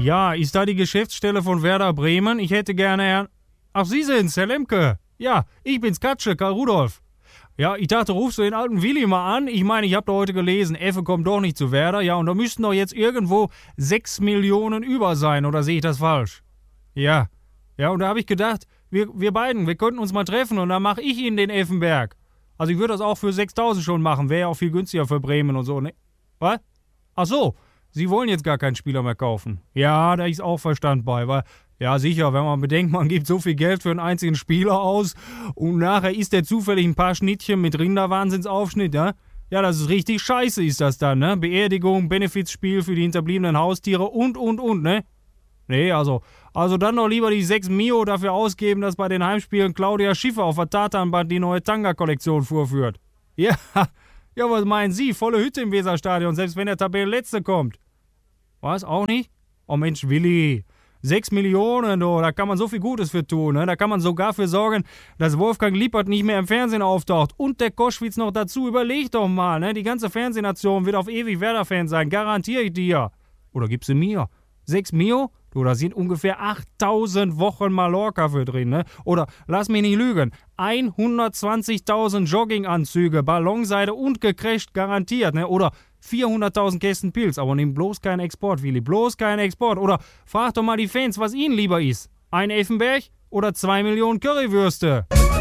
Ja, ist da die Geschäftsstelle von Werder Bremen? Ich hätte gerne Herrn... Ach, Sie sind's, Herr Lemke. Ja, ich bin's, Katsche, Karl Rudolf. Ja, ich dachte, rufst du den alten Willi mal an? Ich meine, ich habe da heute gelesen, Effe kommt doch nicht zu Werder. Ja, und da müssten doch jetzt irgendwo 6 Millionen über sein, oder sehe ich das falsch? Ja, und da habe ich gedacht, wir beiden, wir könnten uns mal treffen und dann mache ich Ihnen den Effenberg. Also ich würde das auch für 6.000 schon machen, wäre ja auch viel günstiger für Bremen und so, ne? Was? Ach so, Sie wollen jetzt gar keinen Spieler mehr kaufen. Ja, da ist auch Verstand bei, weil, ja sicher, wenn man bedenkt, man gibt so viel Geld für einen einzigen Spieler aus und nachher isst der zufällig ein paar Schnittchen mit Rinderwahnsinnsaufschnitt, ja? Ja, das ist richtig scheiße ist das dann, ne? Beerdigung, Benefizspiel für die hinterbliebenen Haustiere und, ne? Nee, also dann doch lieber die 6 Mio dafür ausgeben, dass bei den Heimspielen Claudia Schiffer auf der Tatanbahn die neue Tanga-Kollektion vorführt. Ja, was meinen Sie? Volle Hütte im Weserstadion, selbst wenn der Tabellenletzte kommt. Was, auch nicht? Oh Mensch, Willi, 6 Millionen, da kann man so viel Gutes für tun, ne? Da kann man sogar für sorgen, dass Wolfgang Lippert nicht mehr im Fernsehen auftaucht. Und der Koschwitz noch dazu, überleg doch mal, ne? Die ganze Fernsehnation wird auf ewig Werder-Fan sein, garantiere ich dir. Oder gibst du mir? 6 Mio? Du, da sind ungefähr 8.000 Wochen Mallorca für drin, ne? Oder, lass mich nicht lügen, 120.000 Jogginganzüge, Ballonseide und gecrasht garantiert, ne? Oder 400.000 Kästen Pilz, aber nimm bloß keinen Export, Willi, bloß keinen Export. Oder frag doch mal die Fans, was ihnen lieber ist. Ein Effenberg oder 2 Millionen Currywürste?